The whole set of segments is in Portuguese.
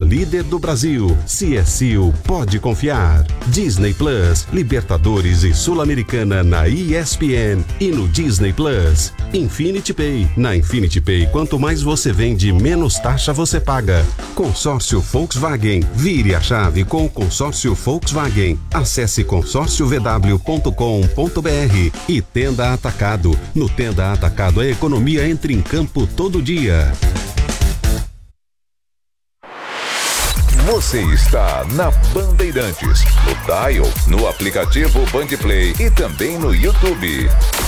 líder do Brasil. CSU pode confiar. Disney Plus, Libertadores e Sul-Americana na ESPN e no Disney Plus. Infinity Pay. Na Infinity Pay, quanto mais você vende, menos taxa você paga. Consórcio Volkswagen. Vire a chave com o consórcio Volkswagen. Acesse consórciovw.com.br e Tenda Atacado. No Tenda Atacado, a economia entra em campo todo dia. Você está na Bandeirantes, no Dial, no aplicativo Bandplay e também no YouTube.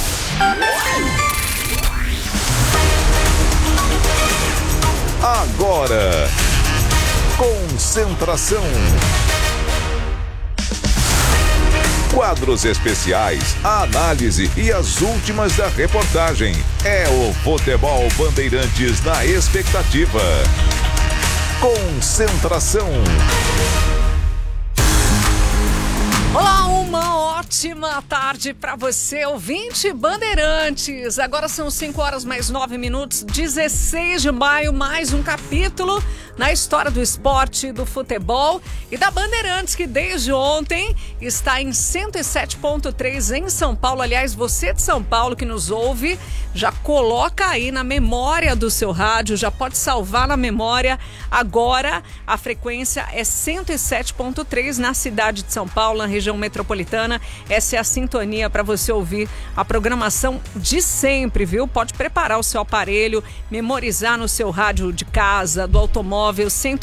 Agora, concentração. Quadros especiais, a análise e as últimas da reportagem. É o Futebol Bandeirantes na expectativa. Concentração. Olá, uma ótima tarde para você, ouvinte Bandeirantes. Agora são 5 horas mais 9 minutos, 16 de maio, mais um capítulo na história do esporte, do futebol e da Bandeirantes, que desde ontem está em 107.3 em São Paulo. Aliás, você de São Paulo que nos ouve, já coloca aí na memória do seu rádio, já pode salvar na memória. Agora a frequência é 107.3 na cidade de São Paulo, na região metropolitana. Essa é a sintonia para você ouvir a programação de sempre, viu? Pode preparar o seu aparelho, memorizar no seu rádio de casa, do automóvel,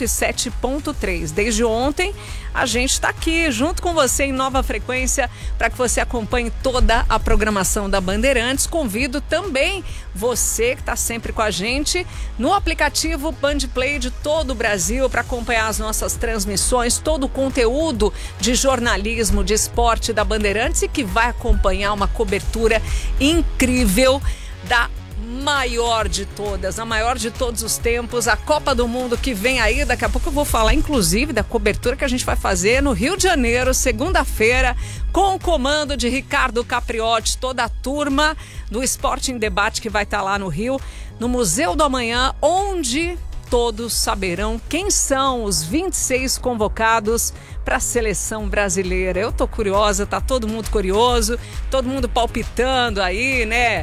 107.3. Desde ontem a gente está aqui junto com você em nova frequência para que você acompanhe toda a programação da Bandeirantes. Convido também você que está sempre com a gente no aplicativo Bandplay de todo o Brasil para acompanhar as nossas transmissões, todo o conteúdo de jornalismo, de esporte da Bandeirantes e que vai acompanhar uma cobertura incrível da maior de todas, a maior de todos os tempos, a Copa do Mundo que vem aí. Daqui a pouco eu vou falar inclusive da cobertura que a gente vai fazer no Rio de Janeiro, segunda-feira, com o comando de Ricardo Capriotti, toda a turma do Esporte em Debate que vai estar lá no Rio, no Museu do Amanhã, onde todos saberão quem são os 26 convocados para a seleção brasileira. Eu tô curiosa, tá todo mundo curioso, todo mundo palpitando aí, né?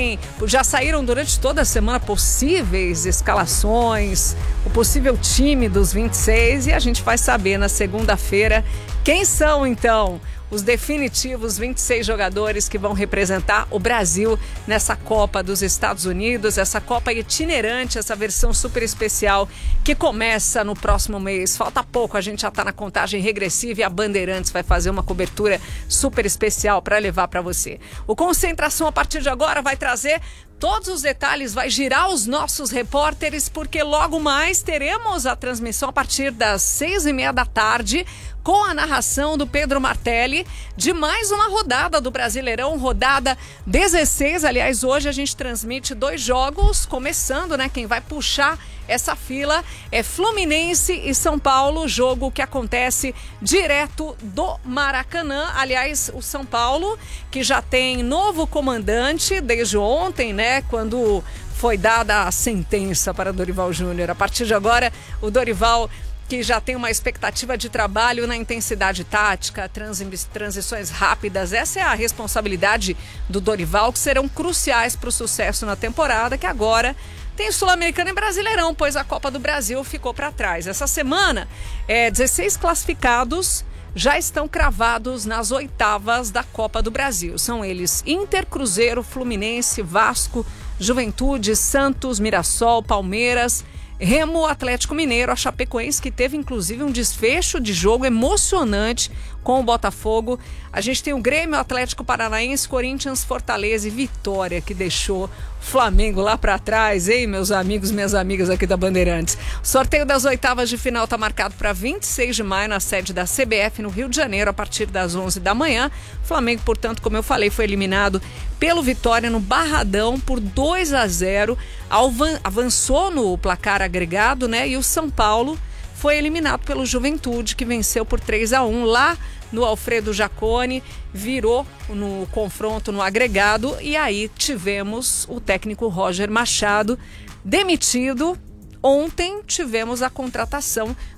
Já saíram durante toda a semana possíveis escalações, o possível time dos 26 e a gente vai saber na segunda-feira quem são então os definitivos 26 jogadores que vão representar o Brasil nessa Copa dos Estados Unidos, essa Copa itinerante, essa versão super especial que começa no próximo mês. Falta pouco, a gente já está na contagem regressiva e a Bandeirantes vai fazer uma cobertura super especial para levar para você. O Concentração a partir de agora vai trazer todos os detalhes, vai girar os nossos repórteres, porque logo mais teremos a transmissão a partir das 6:30 da tarde, com a narração do Pedro Martelli, de mais uma rodada do Brasileirão, rodada 16. Aliás, hoje a gente transmite 2 jogos, começando, né? Quem vai puxar essa fila é Fluminense e São Paulo, jogo que acontece direto do Maracanã. Aliás, o São Paulo, que já tem novo comandante desde ontem, né? Quando foi dada a sentença para Dorival Júnior. A partir de agora, o Dorival, que já tem uma expectativa de trabalho na intensidade tática, transições rápidas. Essa é a responsabilidade do Dorival, que serão cruciais para o sucesso na temporada, que agora tem Sul-Americana e Brasileirão, pois a Copa do Brasil ficou para trás. Essa semana, 16 classificados já estão cravados nas oitavas da Copa do Brasil. São eles Inter, Cruzeiro, Fluminense, Vasco, Juventude, Santos, Mirassol, Palmeiras, Remo, Atlético Mineiro, a Chapecoense, que teve inclusive um desfecho de jogo emocionante com o Botafogo. A gente tem o Grêmio, Atlético Paranaense, Corinthians, Fortaleza e Vitória, que deixou o Flamengo lá para trás, hein, meus amigos, minhas amigas aqui da Bandeirantes. O sorteio das oitavas de final está marcado para 26 de maio na sede da CBF no Rio de Janeiro, a partir das 11 da manhã. O Flamengo, portanto, como eu falei, foi eliminado pelo Vitória no Barradão por 2-0. Avançou no placar agregado, né? E o São Paulo foi eliminado pelo Juventude, que venceu por 3-1 lá no Alfredo Jaconi, virou no confronto no agregado, e aí tivemos o técnico Roger Machado demitido. Ontem tivemos a contratação